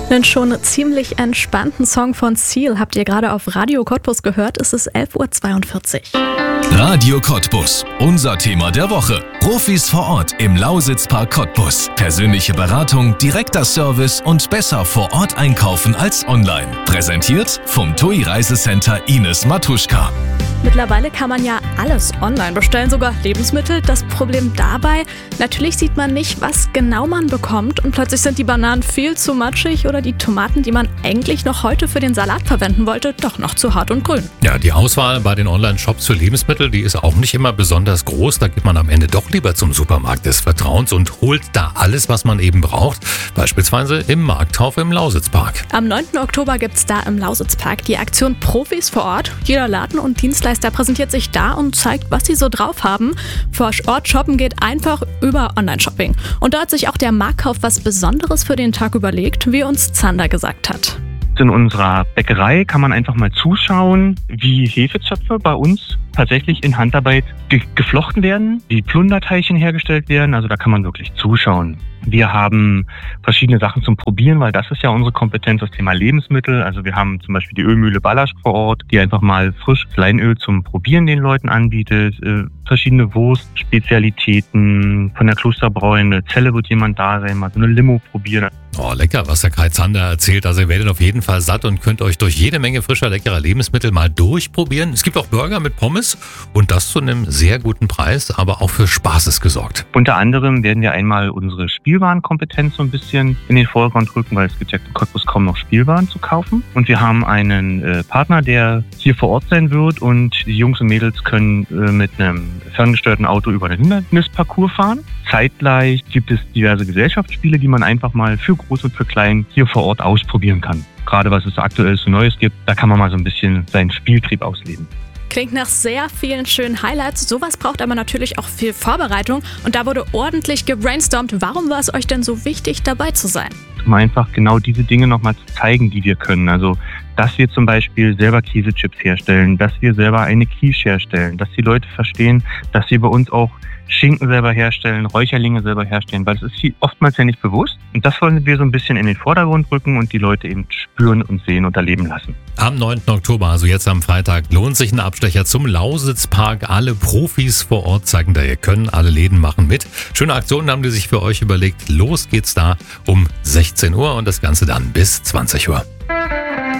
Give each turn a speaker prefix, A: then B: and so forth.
A: Einen schon ziemlich entspannten Song von Seal habt ihr gerade auf Radio Cottbus gehört. Es ist 11.42 Uhr.
B: Radio Cottbus, unser Thema der Woche. Profis vor Ort im Lausitzpark Cottbus. Persönliche Beratung, direkter Service und besser vor Ort einkaufen als online. Präsentiert vom TUI Reisecenter Ines Matuschka.
A: Mittlerweile kann man ja alles online bestellen, sogar Lebensmittel. Das Problem dabei, natürlich sieht man nicht, was genau man bekommt und plötzlich sind die Bananen viel zu matschig oder die Tomaten, die man eigentlich noch heute für den Salat verwenden wollte, doch noch zu hart und grün.
C: Ja, die Auswahl bei den Online-Shops für Lebensmittel, die ist auch nicht immer besonders groß. Da geht man am Ende doch lieber zum Supermarkt des Vertrauens und holt da alles, was man eben braucht. Beispielsweise im Markthof im Lausitzpark.
A: Am 9. Oktober gibt es da im Lausitzpark die Aktion Profis vor Ort. Jeder Laden und Dienstleister präsentiert sich da und zeigt, was sie so drauf haben. Vor Ort shoppen geht einfach über Online-Shopping. Und da hat sich auch der Markthof was Besonderes für den Tag überlegt, wie uns Zander gesagt hat.
D: In unserer Bäckerei kann man einfach mal zuschauen, wie Hefezöpfe bei uns tatsächlich in Handarbeit geflochten werden, wie Plunderteilchen hergestellt werden. Also da kann man wirklich zuschauen. Wir haben verschiedene Sachen zum Probieren, weil das ist ja unsere Kompetenz, das Thema Lebensmittel. Also wir haben zum Beispiel die Ölmühle Ballasch vor Ort, die einfach mal frisch Leinöl zum Probieren den Leuten anbietet. Verschiedene Wurstspezialitäten von der Klosterbräu, eine Zelle wird jemand da sein, mal so eine Limo probieren.
C: Oh, lecker, was der Kai Zander erzählt. Also ihr werdet auf jeden Fall satt und könnt euch durch jede Menge frischer, leckerer Lebensmittel mal durchprobieren. Es gibt auch Burger mit Pommes und das zu einem sehr guten Preis, aber auch für Spaß ist gesorgt.
D: Unter anderem werden wir einmal unsere Spielwarenkompetenz so ein bisschen in den Vordergrund rücken, weil es gibt ja in Cottbus kaum noch Spielwaren zu kaufen. Und wir haben einen Partner, der hier vor Ort sein wird und die Jungs und Mädels können mit einem ferngesteuerten Auto über den Hindernisparcours fahren. Zeitgleich gibt es diverse Gesellschaftsspiele, die man einfach mal für groß und für klein hier vor Ort ausprobieren kann. Gerade was es aktuell so Neues gibt, da kann man mal so ein bisschen seinen Spieltrieb ausleben.
A: Klingt nach sehr vielen schönen Highlights. Sowas braucht aber natürlich auch viel Vorbereitung. Und da wurde ordentlich gebrainstormt. Warum war es euch denn so wichtig, dabei zu sein?
D: Um einfach genau diese Dinge nochmal zu zeigen, die wir können. Also, dass wir zum Beispiel selber Käsechips herstellen, dass wir selber eine Quiche herstellen, dass die Leute verstehen, dass sie bei uns auch Schinken selber herstellen, Räucherlinge selber herstellen, weil es ist oftmals ja nicht bewusst. Und das wollen wir so ein bisschen in den Vordergrund rücken und die Leute eben spüren und sehen und erleben lassen.
C: Am 9. Oktober, also jetzt am Freitag, lohnt sich ein Abstecher zum Lausitzpark. Alle Profis vor Ort zeigen da ihr Können, alle Läden machen mit. Schöne Aktionen haben die sich für euch überlegt. Los geht's da um 16 Uhr und das Ganze dann bis 20 Uhr.